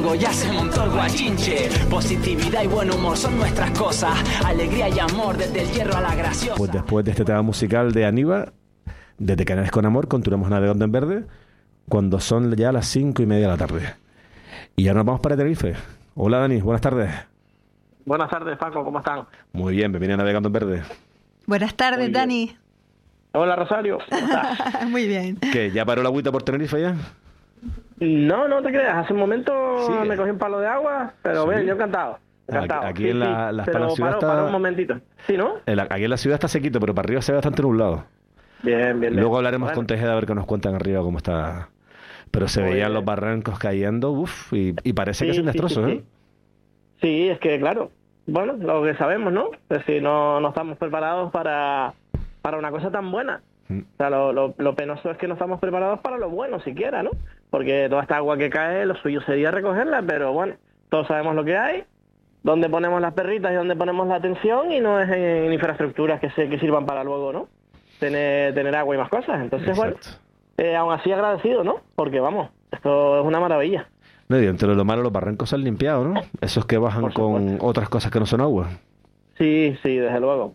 Congo ya se montó el guachinche. Positividad y buen humor son nuestras cosas. Alegría y amor desde el hierro a la graciosa. Pues después de este tema musical de Aníbal, desde Canarias con Amor, continuamos navegando en verde, cuando son ya las 5:30 de la tarde. Y ya nos vamos para Tenerife. Hola Dani, buenas tardes. Buenas tardes, Paco, ¿cómo están? Muy bien, bienvenido a Navegando en Verde. Buenas tardes, Dani. Hola, Rosario, ¿cómo estás? Muy bien. ¿Qué, ya paró la agüita por Tenerife ya? No te creas, hace un momento Sí. me cogí un palo de agua, pero Sí. bien, yo encantado. Aquí Sí, en la pero ciudad está... paró un momentito. ¿Sí, no? Aquí en la ciudad está sequito, pero para arriba se ve bastante nublado. Bien. Luego hablaremos Bueno, con Tejeda a ver qué nos cuentan arriba cómo está. Pero se Muy veían bien. los barrancos cayendo, y parece que es un destrozo, ¿eh? Sí, es que claro, bueno, lo que sabemos, ¿no? Es decir, no estamos preparados para una cosa tan buena. O sea, lo penoso es que no estamos preparados para lo bueno siquiera, ¿no? Porque toda esta agua que cae, lo suyo sería recogerla, pero bueno, todos sabemos lo que hay, dónde ponemos las perritas y dónde ponemos la atención, y no es en infraestructuras que sirvan para luego, ¿no? Tener agua y más cosas. Entonces, Exacto. bueno, aún así agradecido, ¿no? Porque vamos, esto es una maravilla. No, y dentro de lo malo, los barrancos se han limpiado, ¿no? Esos que bajan Por con supuesto. otras cosas que no son agua. Sí, desde luego.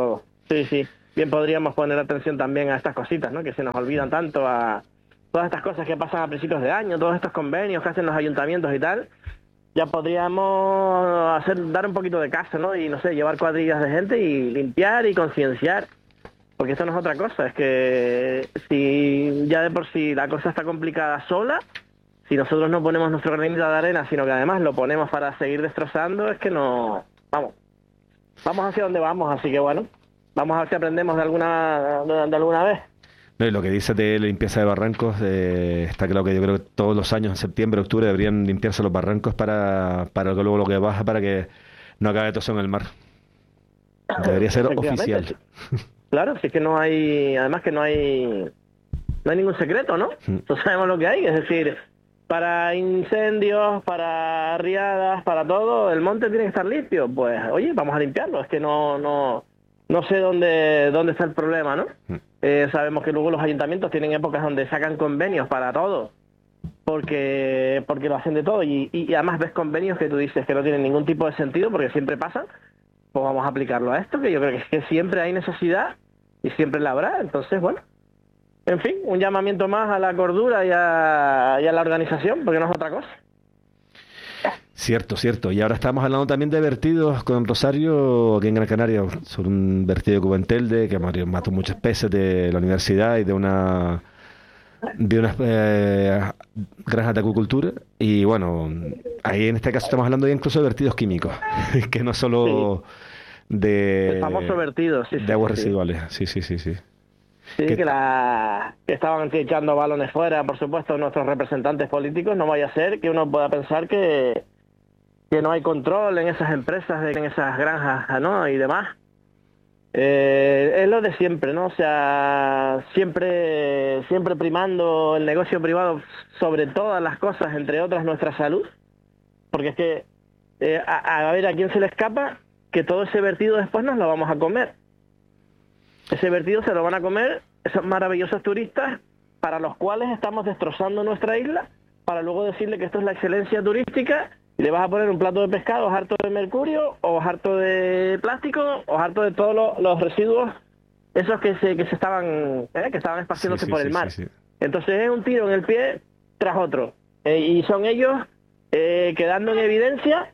Sí. Bien podríamos poner atención también a estas cositas, ¿no? Que se nos olvidan tanto, a todas estas cosas que pasan a principios de año, todos estos convenios que hacen los ayuntamientos y tal. Ya podríamos dar un poquito de caso, ¿no? Y no sé, llevar cuadrillas de gente y limpiar y concienciar. Porque esto no es otra cosa, es que si ya de por sí la cosa está complicada sola, si nosotros no ponemos nuestro granito de arena, sino que además lo ponemos para seguir destrozando, es que no... Vamos hacia donde vamos, así que bueno, vamos a ver si aprendemos de alguna vez. No, y lo que dice de limpieza de barrancos, está claro que yo creo que todos los años, en septiembre, octubre, deberían limpiarse los barrancos para que luego lo que baja, para que no acabe todo eso en el mar. Debería ser Efectivamente, oficial. sí. Claro, si es que no hay, además que no hay ningún secreto, ¿no? Todos sabemos lo que hay, es decir, para incendios, para riadas, para todo, el monte tiene que estar limpio. Pues, oye, vamos a limpiarlo, es que no sé dónde está el problema, ¿no? Sabemos que luego los ayuntamientos tienen épocas donde sacan convenios para todo, porque lo hacen de todo, y además ves convenios que tú dices que no tienen ningún tipo de sentido, porque siempre pasan. Pues vamos a aplicarlo a esto, que yo creo que es que siempre hay necesidad y siempre la habrá. Entonces, bueno, en fin, un llamamiento más a la cordura y a la organización, porque no es otra cosa. Cierto. Y ahora estamos hablando también de vertidos con Rosario, aquí en Gran Canaria, sobre un vertido de Cubentelde que mató muchos peces de la universidad y de unas granjas de acuicultura. Y bueno, ahí en este caso estamos hablando ya incluso de vertidos químicos, que no solo El famoso vertido, sí. de aguas residuales. Sí. Sí, que estaban echando balones fuera, por supuesto, nuestros representantes políticos. No vaya a ser que uno pueda pensar que no hay control en esas empresas, en esas granjas, ¿no? Y demás. Es lo de siempre, ¿no? O sea, siempre primando el negocio privado sobre todas las cosas, entre otras nuestra salud. Porque es que, a ver a quién se le escapa que todo ese vertido después nos lo vamos a comer. Ese vertido se lo van a comer esos maravillosos turistas para los cuales estamos destrozando nuestra isla, para luego decirle que esto es la excelencia turística, y le vas a poner un plato de pescado harto de mercurio, o harto de plástico, o harto de todos los residuos, esos que estaban esparciéndose por el mar. Sí. Entonces es un tiro en el pie tras otro. Y son ellos quedando en evidencia,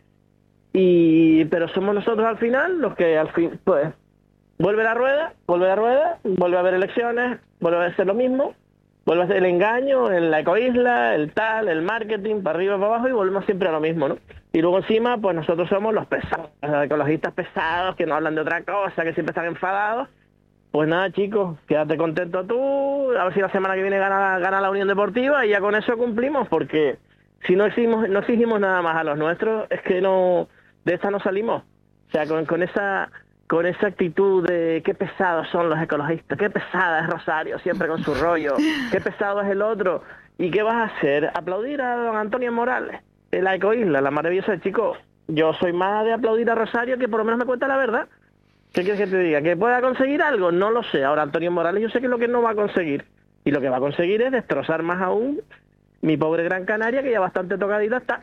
pero somos nosotros al final los que al fin, pues, vuelve la rueda, vuelve a haber elecciones, vuelve a ser lo mismo, vuelve a ser el engaño, la ecoisla, el marketing, para arriba, para abajo, y volvemos siempre a lo mismo, ¿no? Y luego encima, pues nosotros somos los pesados, los ecologistas pesados, que no hablan de otra cosa, que siempre están enfadados. Pues nada, chicos, quédate contento tú, a ver si la semana que viene gana la Unión Deportiva, y ya con eso cumplimos, porque si no exigimos nada más a los nuestros, es que de esta no salimos. O sea, con esa actitud de qué pesados son los ecologistas, qué pesada es Rosario, siempre con su rollo, qué pesado es el otro, ¿y qué vas a hacer? ¿Aplaudir a don Antonio Morales, la ecoisla, la maravillosa? Chico, yo soy más de aplaudir a Rosario, que por lo menos me cuenta la verdad. ¿Qué quieres que te diga? ¿Que pueda conseguir algo? No lo sé. Ahora Antonio Morales yo sé que es lo que no va a conseguir, y lo que va a conseguir es destrozar más aún mi pobre Gran Canaria, que ya bastante tocadita está.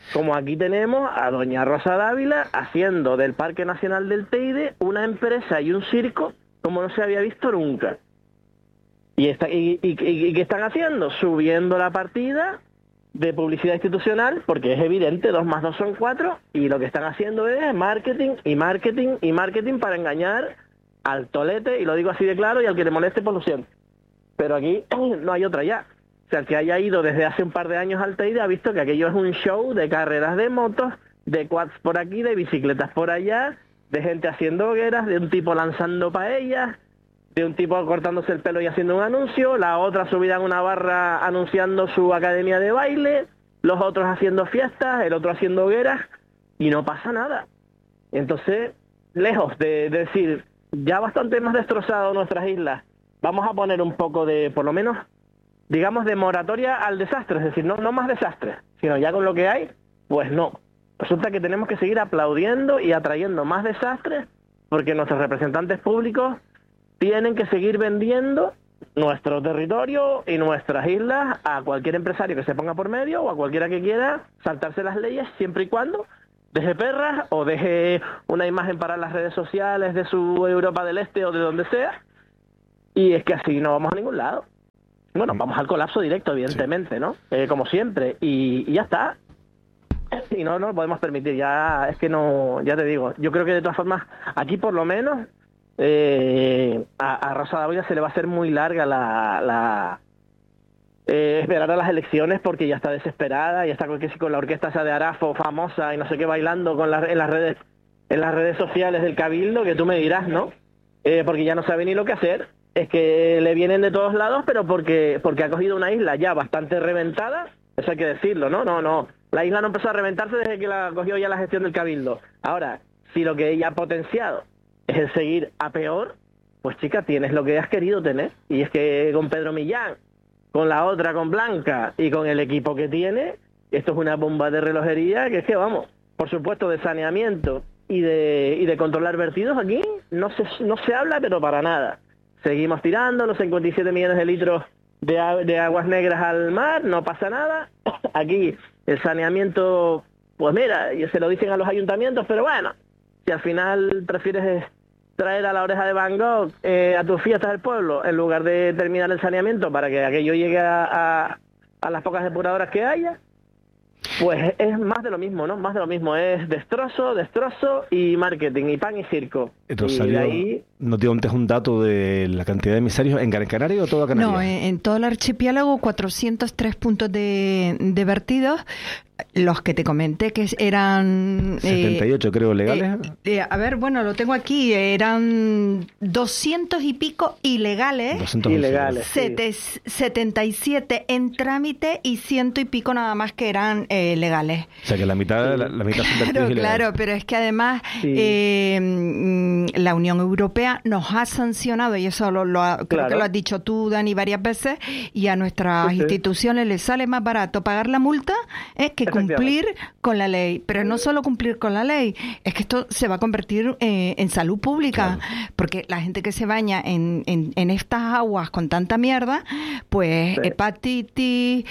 Como aquí tenemos a doña Rosa Dávila haciendo del Parque Nacional del Teide una empresa y un circo como no se había visto nunca. ¿Y qué están haciendo? Subiendo la partida de publicidad institucional, porque es evidente, 2 más 2 son 4, y lo que están haciendo es marketing y marketing y marketing para engañar al tolete, y lo digo así de claro, y al que le moleste, pues lo siento. Pero aquí no hay otra ya. O sea, el que haya ido desde hace un par de años al Teide ha visto que aquello es un show de carreras de motos, de quads por aquí, de bicicletas por allá, de gente haciendo hogueras, de un tipo lanzando paellas, de un tipo cortándose el pelo y haciendo un anuncio, la otra subida en una barra anunciando su academia de baile, los otros haciendo fiestas, el otro haciendo hogueras, y no pasa nada. Entonces, lejos de decir, ya bastante hemos destrozado nuestras islas, vamos a poner un poco de, por lo menos, digamos, de moratoria al desastre, es decir, no más desastres, sino ya con lo que hay, pues no. Resulta que tenemos que seguir aplaudiendo y atrayendo más desastres, porque nuestros representantes públicos tienen que seguir vendiendo nuestro territorio y nuestras islas a cualquier empresario que se ponga por medio o a cualquiera que quiera saltarse las leyes, siempre y cuando deje perras o deje una imagen para las redes sociales de su Europa del Este o de donde sea, y es que así no vamos a ningún lado. Bueno, vamos al colapso directo, evidentemente, ¿no? Como siempre, y ya está. Y no lo podemos permitir, ya es que no, ya te digo, yo creo que de todas formas, aquí por lo menos, a Rosa Dávila se le va a hacer muy larga esperar a las elecciones, porque ya está desesperada, ya está con la orquesta esa de Arafo famosa y no sé qué bailando en las redes sociales del Cabildo, que tú me dirás, ¿no? Porque ya no sabe ni lo que hacer. Es que le vienen de todos lados, pero porque ha cogido una isla ya bastante reventada, eso hay que decirlo, ¿no? No, la isla no empezó a reventarse desde que la cogió ya la gestión del Cabildo. Ahora, si lo que ella ha potenciado es el seguir a peor, pues chica, tienes lo que has querido tener, y es que con Pedro Millán, con la otra, con Blanca, y con el equipo que tiene, esto es una bomba de relojería, que es que vamos, por supuesto, de saneamiento y de controlar vertidos, aquí no se habla, pero para nada. Seguimos tirando los 57 millones de litros de aguas negras al mar, no pasa nada. Aquí el saneamiento, pues mira, se lo dicen a los ayuntamientos, pero bueno, si al final prefieres traer a la Oreja de Van Gogh a tus fiestas del pueblo, en lugar de terminar el saneamiento para que aquello llegue a las pocas depuradoras que haya, pues es más de lo mismo, ¿no? Más de lo mismo, es destrozo y marketing, y pan y circo. Rosario, y de ahí... ¿no te contés un dato de la cantidad de emisarios en Gran Canaria o toda Canarias? No, en todo el archipiélago 403 puntos de vertidos. Los que te comenté que eran... 78 creo legales. A ver, bueno, lo tengo aquí. Eran 200 y pico ilegales. 200 ilegales. 77 en trámite y 100 y pico nada más que eran legales. O sea que la mitad, la mitad son vertidos ilegales. Claro, pero es que además la Unión Europea nos ha sancionado, y eso creo que lo has dicho tú, Dani, varias veces, y a nuestras instituciones les sale más barato pagar la multa que cumplir con la ley. Pero no solo cumplir con la ley, es que esto se va a convertir en salud pública, porque la gente que se baña en estas aguas con tanta mierda, pues hepatitis,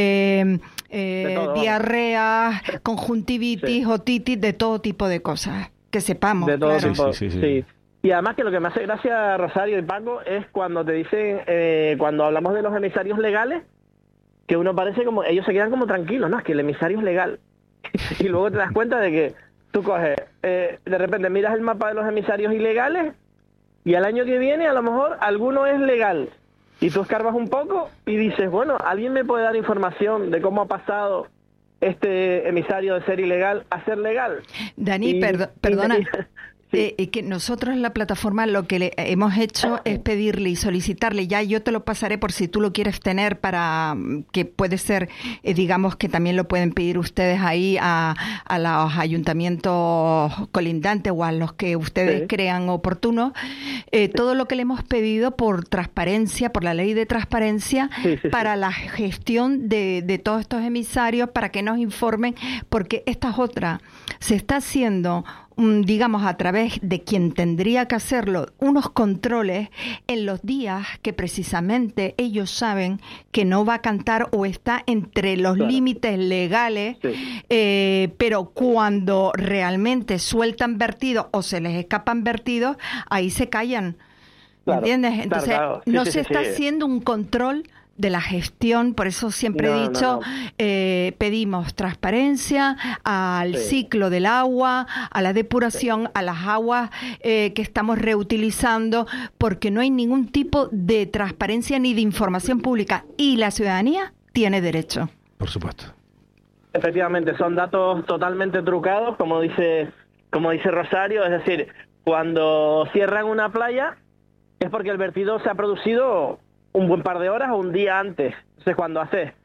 diarrea, conjuntivitis, otitis, de todo tipo de cosas, que sepamos. De todo claro. tipo, sí. Y además que lo que me hace gracia, Rosario y Paco, es cuando te dicen, cuando hablamos de los emisarios legales, que uno parece como, ellos se quedan como tranquilos, ¿no? Es que el emisario es legal. Y luego te das cuenta de que tú coges, de repente miras el mapa de los emisarios ilegales, y al año que viene a lo mejor alguno es legal. Y tú escarbas un poco y dices, bueno, ¿alguien me puede dar información de cómo ha pasado este emisario de ser ilegal a ser legal? Dani, perdona. Que nosotros en la plataforma lo que le hemos hecho es pedirle y solicitarle, ya yo te lo pasaré por si tú lo quieres tener, para que puede ser, digamos que también lo pueden pedir ustedes ahí a los ayuntamientos colindantes o a los que ustedes crean oportunos, todo lo que le hemos pedido por transparencia, por la ley de transparencia, para la gestión de todos estos emisarios, para que nos informen, porque esta es otra, se está haciendo digamos, a través de quien tendría que hacerlo, unos controles en los días que precisamente ellos saben que no va a cantar o está entre los límites legales, pero cuando realmente sueltan vertidos o se les escapan vertidos, ahí se callan. ¿Me entiendes? Entonces, no se está haciendo un control de la gestión, por eso siempre he dicho, pedimos transparencia al ciclo del agua, a la depuración, a las aguas que estamos reutilizando, porque no hay ningún tipo de transparencia ni de información pública, y la ciudadanía tiene derecho. Por supuesto. Efectivamente, son datos totalmente trucados, como dice Rosario, es decir, cuando cierran una playa es porque el vertido se ha producido un buen par de horas o un día antes. Entonces, cuando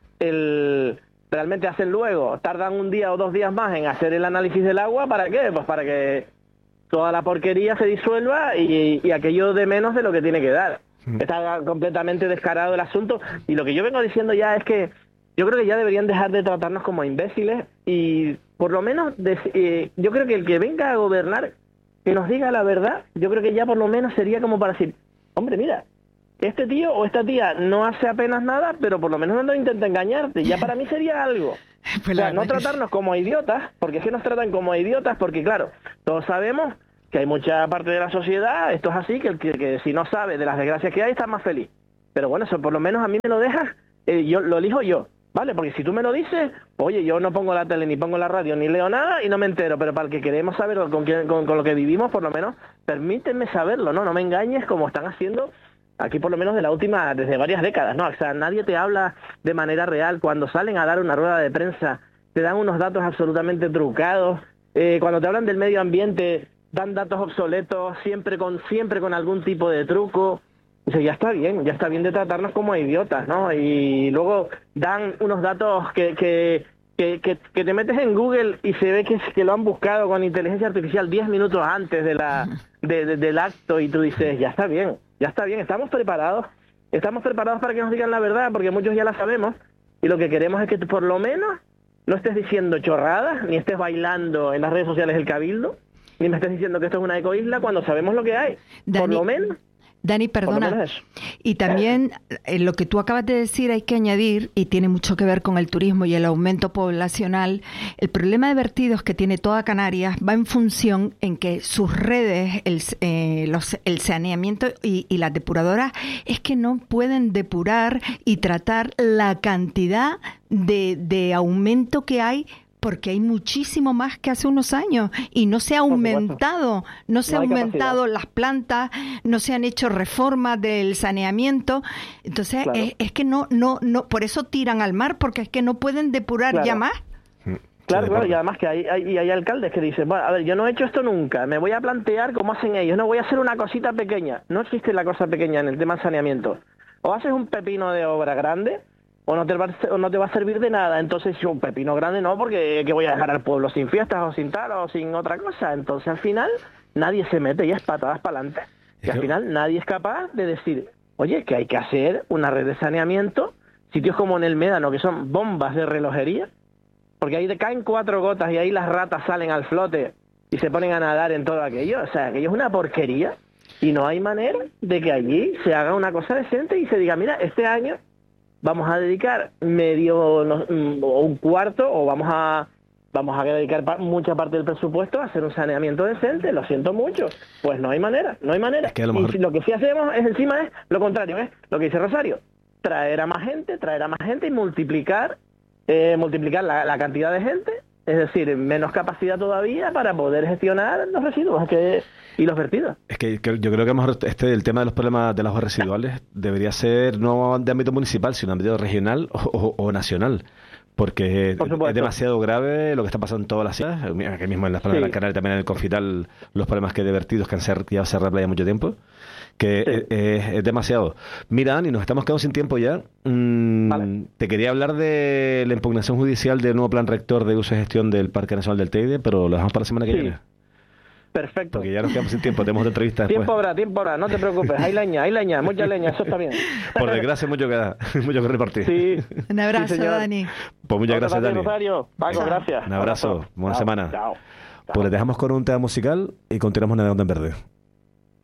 realmente hacen luego, tardan un día o 2 días más en hacer el análisis del agua, ¿para qué? Pues para que toda la porquería se disuelva y aquello de menos de lo que tiene que dar. Está completamente descarado el asunto, y lo que yo vengo diciendo ya es que yo creo que ya deberían dejar de tratarnos como imbéciles, y por lo menos yo creo que el que venga a gobernar, que nos diga la verdad. Yo creo que ya por lo menos sería como para decir, hombre, mira, este tío o esta tía no hace apenas nada, pero por lo menos no intenta engañarte. Ya para mí sería algo. Pues o sea, no tratarnos como idiotas, porque es que nos tratan como idiotas, porque claro, todos sabemos que hay mucha parte de la sociedad, esto es así, que si no sabe de las desgracias que hay, está más feliz. Pero bueno, eso por lo menos a mí me lo dejas, yo lo elijo yo, ¿vale? Porque si tú me lo dices, oye, yo no pongo la tele, ni pongo la radio, ni leo nada y no me entero, pero para el que queremos saber con lo que vivimos, por lo menos, permíteme saberlo, ¿no? No me engañes como están haciendo aquí por lo menos desde varias décadas, ¿no? O sea, nadie te habla de manera real. Cuando salen a dar una rueda de prensa, te dan unos datos absolutamente trucados. Cuando te hablan del medio ambiente, dan datos obsoletos, siempre con algún tipo de truco. O sea, ya está bien de tratarnos como idiotas, ¿no? Y luego dan unos datos que te metes en Google y se ve que lo han buscado con inteligencia artificial 10 minutos antes del acto, y tú dices, ya está bien, estamos preparados para que nos digan la verdad, porque muchos ya la sabemos, y lo que queremos es que tú por lo menos no estés diciendo chorradas, ni estés bailando en las redes sociales del Cabildo, ni me estés diciendo que esto es una ecoisla cuando sabemos lo que hay. Por lo menos... Dani, perdona, y también lo que tú acabas de decir hay que añadir, y tiene mucho que ver con el turismo y el aumento poblacional. El problema de vertidos que tiene toda Canarias va en función en que sus redes, el saneamiento y las depuradoras, es que no pueden depurar y tratar la cantidad de aumento que hay, porque hay muchísimo más que hace unos años y no se ha aumentado, las plantas, no se han hecho reformas del saneamiento. Entonces, claro, es que no, por eso tiran al mar, porque es que no pueden depurar ya más. Claro, y además que hay alcaldes que dicen, bueno, a ver, yo no he hecho esto nunca, me voy a plantear cómo hacen ellos, no voy a hacer una cosita pequeña. No existe la cosa pequeña en el tema del saneamiento. O haces un pepino de obra grande, o no te va a servir de nada. Entonces, yo un pepino grande no, porque que voy a dejar al pueblo sin fiestas o sin tal o sin otra cosa. Entonces, al final, nadie se mete, ya es patadas para adelante. Y al final, nadie es capaz de decir, oye, que hay que hacer una red de saneamiento, sitios como en el Médano, que son bombas de relojería, porque ahí te caen 4 gotas y ahí las ratas salen al flote y se ponen a nadar en todo aquello. O sea, aquello es una porquería, y no hay manera de que allí se haga una cosa decente y se diga, mira, este año vamos a dedicar o un cuarto, o vamos a dedicar mucha parte del presupuesto a hacer un saneamiento decente. Lo siento mucho, pues no hay manera. Es que a lo mejor... Y lo que sí hacemos es lo contrario, es lo que dice Rosario, traer a más gente y multiplicar la cantidad de gente, es decir, menos capacidad todavía para poder gestionar los residuos y los vertidos. Es que yo creo que a lo mejor el tema de los problemas de las aguas residuales debería ser no de ámbito municipal, sino de ámbito regional o nacional, porque es demasiado grave lo que está pasando en todas las ciudades. Aquí mismo en las Palmas de Gran Canaria, también en el Confital, los problemas que hay de vertidos que han ya cerrado la playa mucho tiempo, que es demasiado. Mira, Dani, nos estamos quedando sin tiempo ya. Vale. Te quería hablar de la impugnación judicial del nuevo plan rector de uso y gestión del Parque Nacional del Teide, pero lo dejamos para la semana que viene. Perfecto. Porque ya nos quedamos sin tiempo, tenemos otra entrevista después. Tiempo habrá, no te preocupes. Hay leña, mucha leña, eso está bien. Por desgracia, mucho que repartir. Sí. Un abrazo, Dani. Pues muchas gracias, Dani. Rosario. Paco, gracias. Un abrazo. Buena semana. Chao. Pues le dejamos con un tema musical y continuamos navegando en verde.